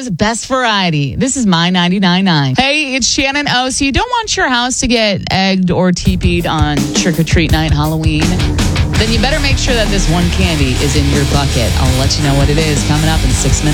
America's best variety. This is My 99.9. Hey, it's Shannon O. So you don't want your house to get egged or teepeed on trick-or-treat night Halloween? Then you better make sure that this one candy is in your bucket. I'll let you know what it is coming up in 6 minutes.